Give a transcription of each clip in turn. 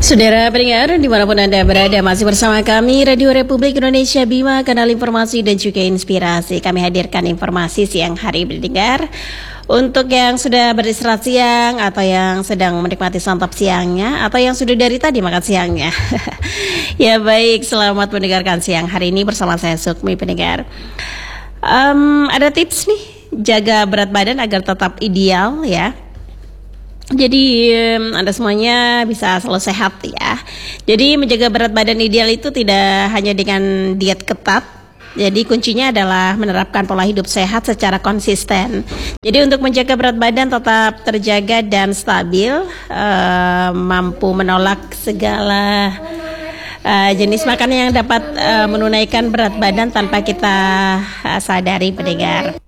Saudara pendengar, dimanapun Anda berada, masih bersama kami Radio Republik Indonesia Bima, kanal informasi dan juga inspirasi. Kami hadirkan informasi siang hari pendengar. Untuk yang sudah beristirahat siang, atau yang sedang menikmati santap siangnya, atau yang sudah dari tadi makan siangnya. Ya baik, selamat mendengarkan siang hari ini bersama saya Sukmi pendengar. Ada tips nih, jaga berat badan agar tetap ideal ya. Jadi Anda semuanya bisa selalu sehat ya. Jadi menjaga berat badan ideal itu tidak hanya dengan diet ketat. Jadi kuncinya adalah menerapkan pola hidup sehat secara konsisten. Jadi untuk menjaga berat badan tetap terjaga dan stabil, mampu menolak segala jenis makanan yang dapat menunaikan berat badan tanpa kita sadari pendengar.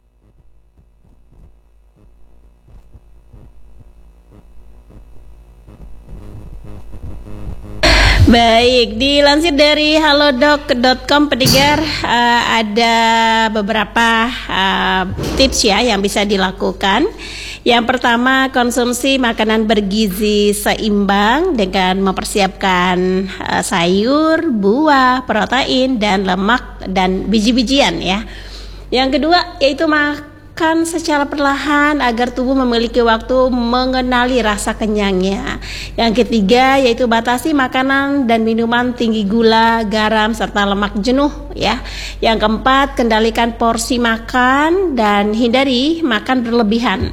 Baik, dilansir dari halodoc.com pendengar, ada beberapa tips ya yang bisa dilakukan. Yang pertama, konsumsi makanan bergizi seimbang dengan mempersiapkan sayur, buah, protein, dan lemak dan biji-bijian ya. Yang kedua, yaitu makan secara perlahan agar tubuh memiliki waktu mengenali rasa kenyangnya. Yang ketiga yaitu batasi makanan dan minuman tinggi gula, garam, serta lemak jenuh ya. Yang keempat, kendalikan porsi makan dan hindari makan berlebihan.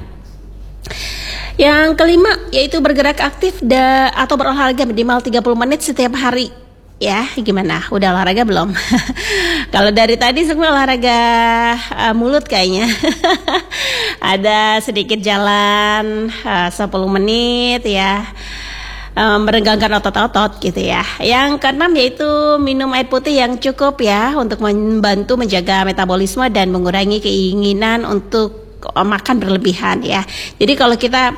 Yang kelima yaitu bergerak aktif atau berolahraga minimal 30 menit setiap hari. Ya, gimana? Udah olahraga belum? Kalau dari tadi semua olahraga mulut kayaknya. Ada sedikit jalan 10 menit ya. Merenggangkan otot-otot gitu ya. Yang keenam yaitu minum air putih yang cukup ya untuk membantu menjaga metabolisme dan mengurangi keinginan untuk makan berlebihan ya. Jadi kalau kita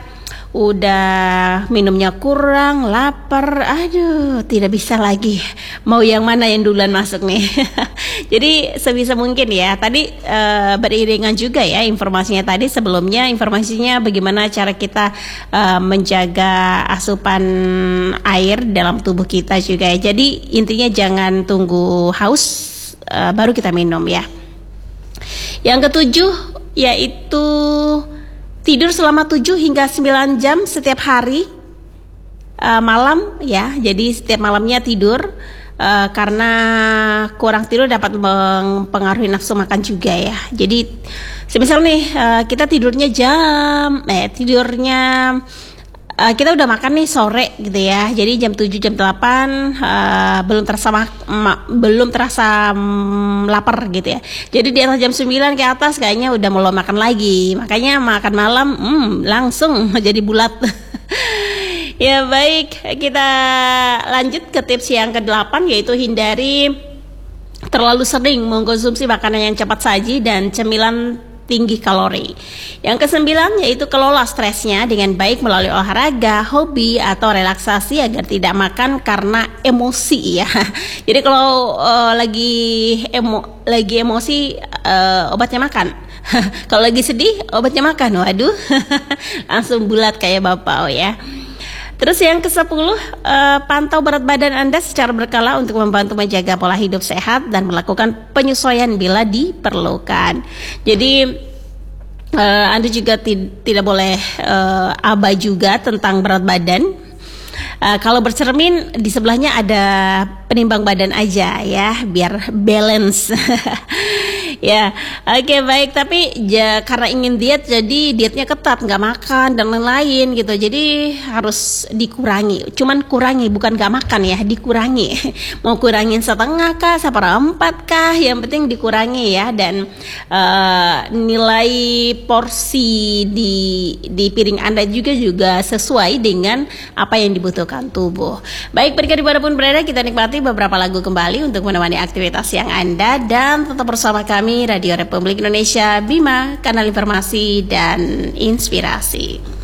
udah minumnya kurang, lapar, aduh tidak bisa lagi. Mau yang mana yang duluan masuk nih? Jadi sebisa mungkin ya. Tadi beriringan juga ya informasinya tadi. Sebelumnya informasinya bagaimana cara kita menjaga asupan air dalam tubuh kita juga ya. Jadi intinya jangan tunggu haus baru kita minum ya. Yang ketujuh yaitu tidur selama 7 hingga 9 jam setiap hari malam ya. Jadi setiap malamnya tidur karena kurang tidur dapat mempengaruhi nafsu makan juga ya. Jadi semisal nih kita tidurnya kita udah makan nih sore gitu ya. Jadi jam 7 jam 8 belum terasa lapar gitu ya. Jadi di atas jam 9 ke atas kayaknya udah mulai makan lagi. Makanya makan malam langsung jadi bulat. Ya baik, kita lanjut ke tips yang ke-8 yaitu hindari terlalu sering mengkonsumsi makanan yang cepat saji dan cemilan tinggi kalori. Yang ke-9 yaitu kelola stresnya dengan baik melalui olahraga, hobi, atau relaksasi agar tidak makan karena emosi ya. Jadi kalau lagi emosi obatnya makan. Kalau lagi sedih obatnya makan. Waduh. Langsung bulat kayak bapak ya. Terus yang ke-10, pantau berat badan Anda secara berkala untuk membantu menjaga pola hidup sehat dan melakukan penyesuaian bila diperlukan. Jadi Anda juga tidak boleh abai juga tentang berat badan. Kalau bercermin di sebelahnya ada penimbang badan aja ya, biar balance. Ya, oke baik. Tapi karena ingin diet, jadi dietnya ketat, nggak makan dan lain-lain gitu. Jadi harus dikurangi. Cuman kurangi, bukan nggak makan ya, dikurangi. Mau kurangin setengah kah, 1/4 kah? Yang penting dikurangi ya. Dan nilai porsi di piring Anda juga sesuai dengan apa yang dibutuhkan tubuh. Baik, berikan dimanapun berada, kita nikmati beberapa lagu kembali untuk menemani aktivitas yang Anda, dan tetap bersama kami Radio Republik Indonesia Bima, kanal informasi dan inspirasi.